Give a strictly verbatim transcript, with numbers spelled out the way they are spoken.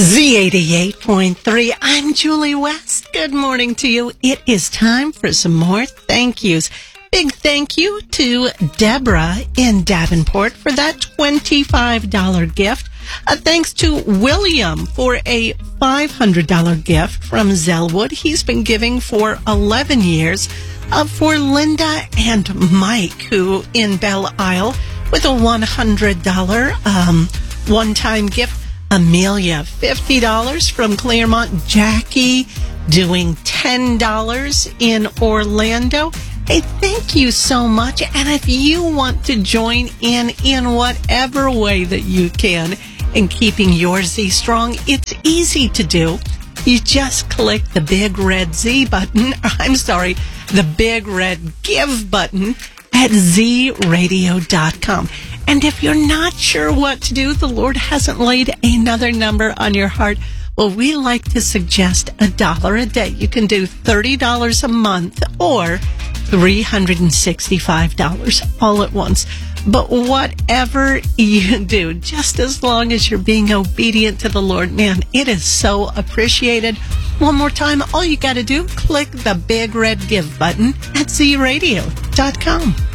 Z eighty-eight point three. I'm Julie West. Good morning to you. It is time for some more thank yous. Big thank you to Deborah in Davenport for that twenty-five dollars gift. A thanks to William for a five hundred dollars gift from Zellwood. He's been giving for eleven years. Uh, for Linda and Mike, who in Belle Isle, with a one hundred dollars um, one-time gift. Amelia, fifty dollars from Claremont. Jackie doing ten dollars in Orlando. Hey, thank you so much. And if you want to join in in whatever way that you can in keeping your Z strong, it's easy to do. You just click the big red Z button. I'm sorry, the big red give button at z radio dot com. And if you're not sure what to do, the Lord hasn't laid another number on your heart, well, we like to suggest a dollar a day. You can do thirty dollars a month or three hundred sixty-five dollars all at once. But whatever you do, just as long as you're being obedient to the Lord, man, it is so appreciated. One more time, all you got to do, click the big red give button at z radio dot com.